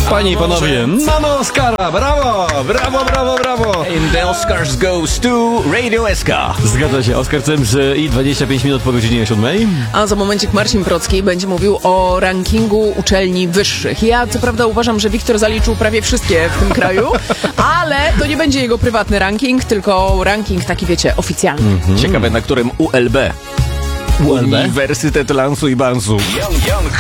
Panie i panowie, mamy Oscara! Brawo! Brawo, brawo, brawo! And the Oscars goes to Radio SK. Zgadza się, Oskar Cemsz i 25 minut po godzinie 7. A za momencik Marcin Procki będzie mówił o rankingu uczelni wyższych. Ja co prawda uważam, że Wiktor zaliczył prawie wszystkie w tym kraju, ale to nie będzie jego prywatny ranking, tylko ranking taki, wiecie, oficjalny. Ciekawe, na którym ULB. ULB? Uniwersytet Lansu i Bansu.